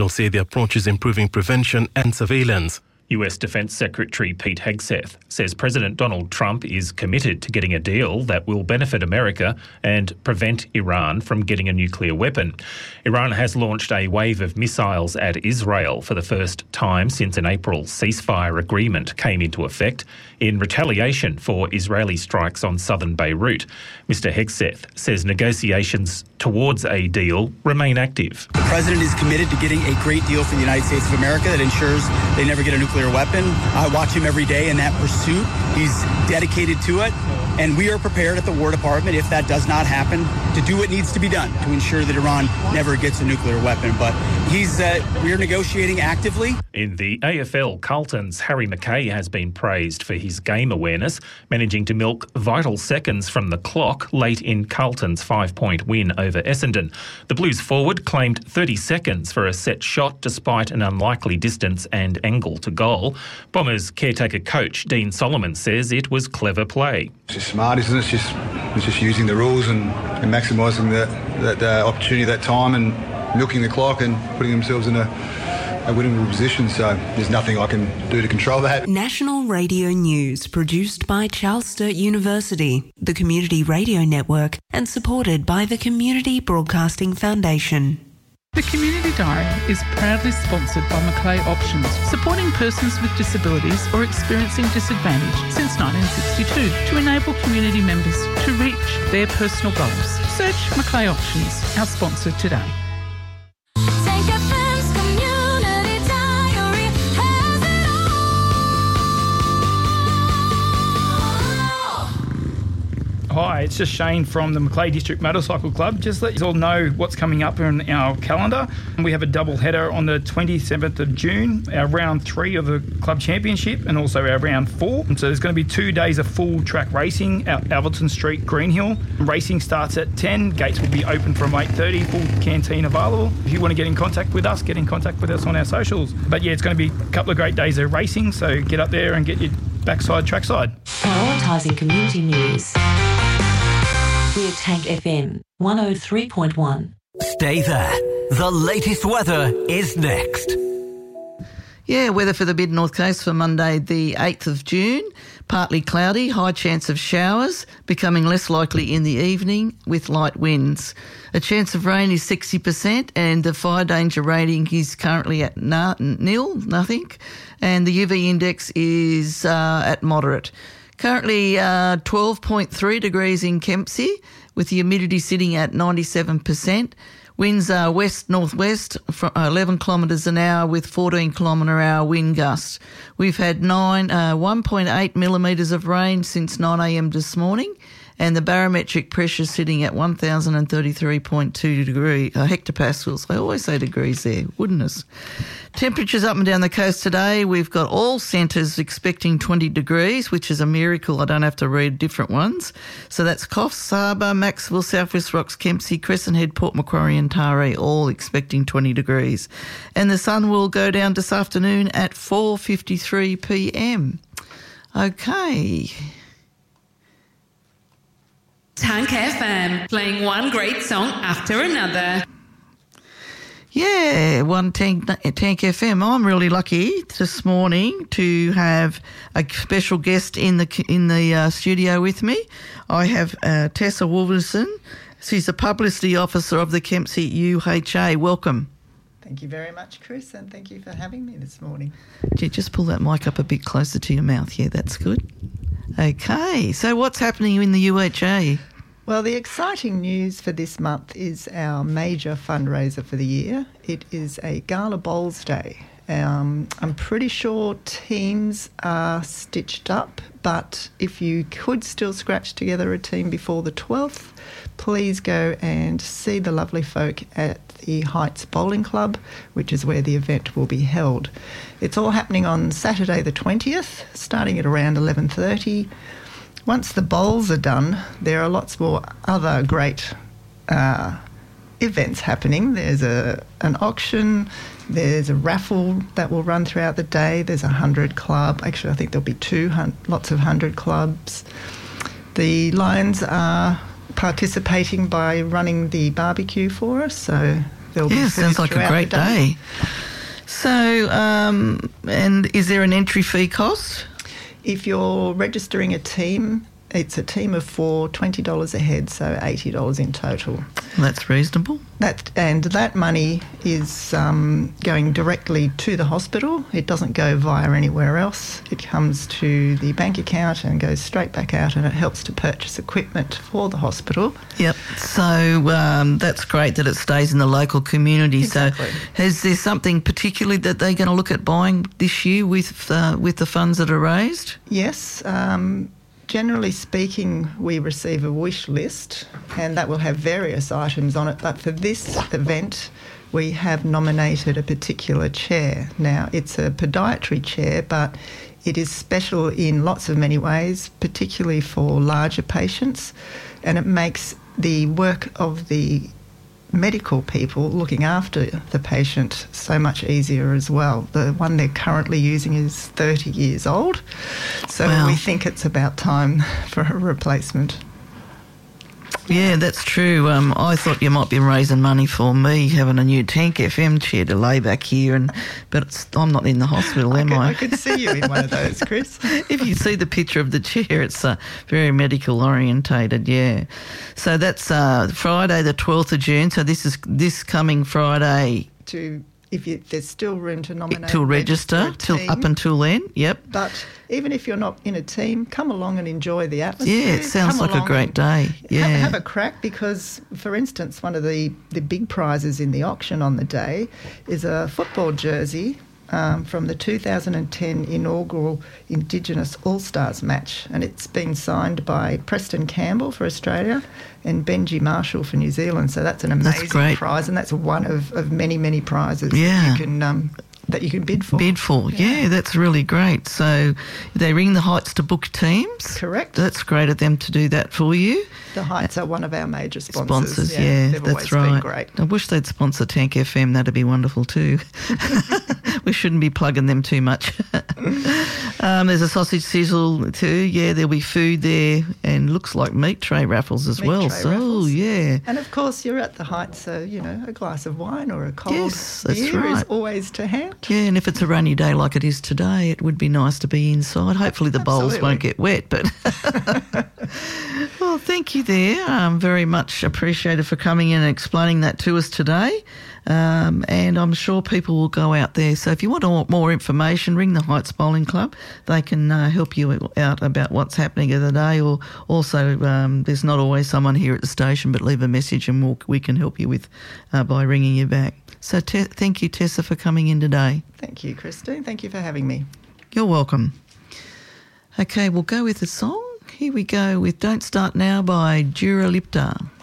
They'll say the approach is improving prevention and surveillance. US Defence Secretary Pete Hegseth says President Donald Trump is committed to getting a deal that will benefit America and prevent Iran from getting a nuclear weapon. Iran has launched a wave of missiles at Israel for the first time since an April ceasefire agreement came into effect in retaliation for Israeli strikes on southern Beirut. Mr Hegseth says negotiations towards a deal remain active. The President is committed to getting a great deal for the United States of America that ensures they never get a nuclear weapon. I watch him every day in that pursuit. He's dedicated to it, and we are prepared at the War Department, if that does not happen, to do what needs to be done to ensure that Iran never gets a nuclear weapon. But we're negotiating actively. In the AFL, Carlton's Harry Mackay has been praised for his game awareness, managing to milk vital seconds from the clock late in Carlton's 5-point win over Essendon. The Blues forward claimed 30 seconds for a set shot despite an unlikely distance and angle to goal. Bombers caretaker coach Dean Solomon says it was clever play. It's just smart, isn't it? It's just using the rules and maximising that opportunity, that time, and milking the clock and putting themselves in a winnable position. So there's nothing I can do to control that. National Radio News, produced by Charles Sturt University, the Community Radio Network, and supported by the Community Broadcasting Foundation. The Community Diary is proudly sponsored by Macleay Options, supporting persons with disabilities or experiencing disadvantage since 1962 to enable community members to reach their personal goals. Search Macleay Options, our sponsor today. Hi, it's just Shane from the Macleay District Motorcycle Club. Just let you all know what's coming up in our calendar. We have a double header on the 27th of June, our round 3 of the club championship, and also our round 4. And so there's going to be 2 days of full track racing at Alverton Street, Greenhill. Racing starts at 10. Gates will be open from 8:30. Full canteen available. If you want to get in contact with us, get in contact with us on our socials. But yeah, it's going to be a couple of great days of racing, so get up there and get your backside trackside. Prioritising community news. We're Tank FM 103.1. Stay there. The latest weather is next. Yeah, weather for the mid-north coast for Monday the 8th of June. Partly cloudy, high chance of showers, becoming less likely in the evening with light winds. A chance of rain is 60% and the fire danger rating is currently at nil, nothing. And the UV index is at moderate. Currently 12.3 degrees in Kempsey with the humidity sitting at 97%. Winds are west-northwest from 11 kilometres an hour with 14 kilometre-hour wind gusts. We've had 1.8 millimetres of rain since 9 a.m. this morning, and the barometric pressure sitting at 1,033.2 hectopascals. I always say degrees there, wouldn't it? Temperatures up and down the coast today. We've got all centres expecting 20 degrees, which is a miracle. I don't have to read different ones. So that's Coffs Harbour, Maxwell, South West Rocks, Kempsey, Crescent Head, Port Macquarie and Taree, all expecting 20 degrees. And the sun will go down this afternoon at 4:53 p.m. Okay. Tank FM, playing one great song after another. Yeah, Tank FM. I'm really lucky this morning to have a special guest in the studio with me. I have Tessa Wolverson. She's the Publicity Officer of the Kempsey UHA. Welcome. Thank you very much, Chris, and thank you for having me this morning. Just pull that mic up a bit closer to your mouth. Yeah, that's good. Okay, so what's happening in the UHA? Well, the exciting news for this month is our major fundraiser for the year. It is a Gala Bowls Day. I'm pretty sure teams are stitched up, but if you could still scratch together a team before the 12th, please go and see the lovely folk at the Heights Bowling Club, which is where the event will be held. It's all happening on Saturday the 20th, starting at around 11:30. Once the bowls are done, there are lots more other great events happening. There's an auction, there's a raffle that will run throughout the day, there's a 100 club. Actually, I think there'll be lots of 100 clubs. The Lions are participating by running the barbecue for us, so There'll be food sounds like a throughout great the day. So, and is there an entry fee cost? If you're registering a team, it's a team of 4, $20 a head, so $80 in total. That's reasonable. That money is going directly to the hospital. It doesn't go via anywhere else. It comes to the bank account and goes straight back out, and it helps to purchase equipment for the hospital. Yep. So that's great that it stays in the local community. Exactly. So is there something particularly that they're going to look at buying this year with the funds that are raised? Yes. Generally speaking, we receive a wish list, and that will have various items on it. But for this event, we have nominated a particular chair. Now, it's a podiatry chair, but it is special in lots of many ways, particularly for larger patients, and it makes the work of the medical people looking after the patient so much easier as well. The one they're currently using is 30 years old, so we think it's about time for a replacement. Yeah, that's true. I thought you might be raising money for me having a new Tank FM chair to lay back here, but I'm not in the hospital, am I? I could see you in one of those, Chris. If you see the picture of the chair, it's very medical orientated, yeah. So that's Friday the 12th of June, so this is this coming Friday. If there's still room to nominate. To register, up until then, yep. But even if you're not in a team, come along and enjoy the atmosphere. Yeah, it sounds like a great day. Yeah. Have a crack because, for instance, one of the big prizes in the auction on the day is a football jersey from the 2010 inaugural Indigenous All-Stars match, and it's been signed by Preston Campbell for Australia and Benji Marshall for New Zealand. So that's an amazing prize, and that's one of many, many prizes that you can bid for. Yeah, that's really great. So they ring the Heights to book teams. Correct. That's great of them to do that for you. The Heights are one of our major sponsors. They've always right. Been great. I wish they'd sponsor Tank FM. That'd be wonderful too. We shouldn't be plugging them too much. There's a sausage sizzle too. Yeah, there'll be food there, and looks like meat tray raffles as well. Raffles. Yeah. And of course, you're at the Heights, so a glass of wine or a cold beer right. is always to hand. Yeah, and if it's a rainy day like it is today, it would be nice to be inside. Hopefully the bowls won't get wet, but well, thank you there. Very much appreciated for coming in and explaining that to us today. And I'm sure people will go out there. So if you want more information, ring the Heights Bowling Club. They can help you out about what's happening of the day, or also there's not always someone here at the station, but leave a message and we can help you with by ringing you back. So thank you, Tessa, for coming in today. Thank you, Christine. Thank you for having me. You're welcome. Okay, we'll go with the song. Here we go with Don't Start Now by Dura Lipta.